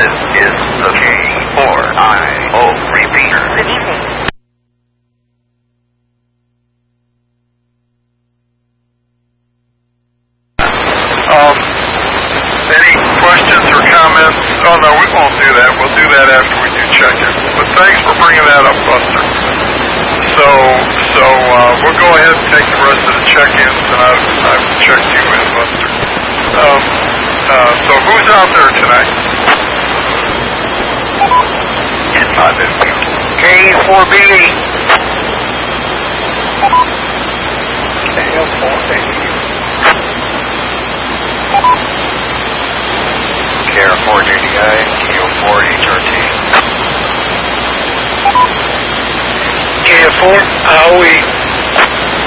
is the K4IO repeater. Good evening. Any questions or comments? Oh no, we won't do that. We'll do that after we do check-in. But thanks for bringing that up, Buster. So we'll go ahead and take the rest of the check-ins, and I've checked you in, Buster. So who's out there tonight? It's not this K4B. KR4 JDI, KO4 HRT. KF4, Howie